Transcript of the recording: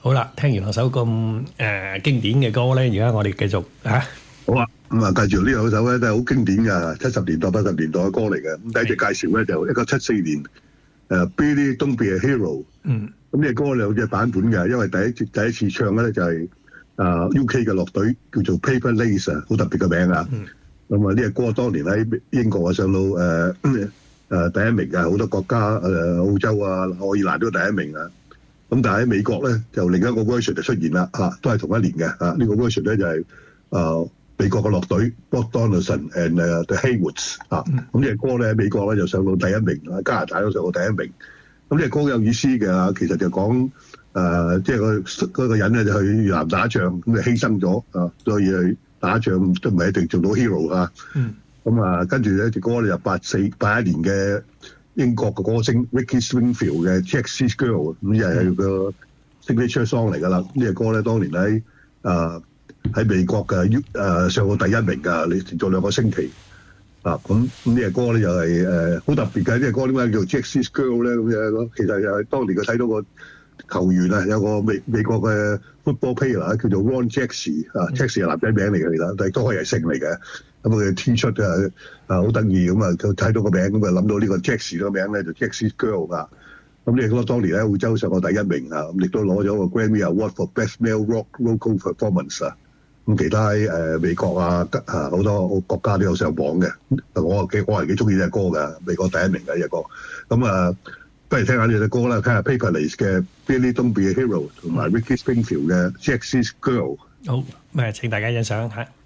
好啦，聽完兩首咁經典嘅歌咧，而家我哋繼續嚇。 好啊，咁啊，繼續呢兩首咧都係好經典嘅70年代、80年代嘅歌嚟嘅。咁第一隻介紹咧就1974年Billy Don't Be a Hero。咁呢隻歌兩隻版本嘅，因為第一次唱嘅咧就係UK 嘅樂隊叫做 Paper Lace 啊，好特別嘅名啊。咁啊呢隻歌當年喺英國啊上到第一名嘅，好多國家澳洲啊、愛爾蘭都第一名啊。咁但係喺美國咧就另一個 version 就出現啦，都係同一年嘅呢個 version 咧就係美國嘅樂隊 Bob Donaldson and the Haywoods 咁呢隻歌咧喺美國咧就上到第一名，加拿大都上到第一名。咁呢隻歌有意思嘅，其實就講即係嗰個人咧就去越南打仗，咁就犧牲咗所以去打仗都唔係一定做到 hero 咁跟住咧隻歌咧就81年嘅英國嘅歌星 Ricky Springfield 嘅 Jackie's Girl， 咁又係個 signature song 嚟㗎啦。呢隻歌咧當年喺美國嘅上到第一名㗎，你連續2個星期咁呢隻歌咧又係好特別嘅。呢隻歌點解叫 Jackie's Girl 咧？咁樣其實又係當年佢睇到個球員有個美國嘅 football player 叫做 Ron Jackson，Jackson 係男仔名嚟嘅，其實但係都可以係姓嚟嘅。咁佢 T 恤好得意咁佢睇到個名咁諗到呢個 Jackson 個名咧就 Jackie's Girl 咁呢隻歌當年喺澳洲上過第一名咁亦都攞咗個 Grammy Award for Best Male Rock Vocal Performance 咁其他美國好多國家都有上榜嘅。我係幾中意呢隻歌㗎，美國第一名嘅呢隻歌。咁不如聽下呢隻歌啦，睇下 Paper Lace 嘅 Billy Don't Be a Hero 同埋 Ricky Springfield 嘅 Jackie's Girl。 好，請大家欣賞嚇。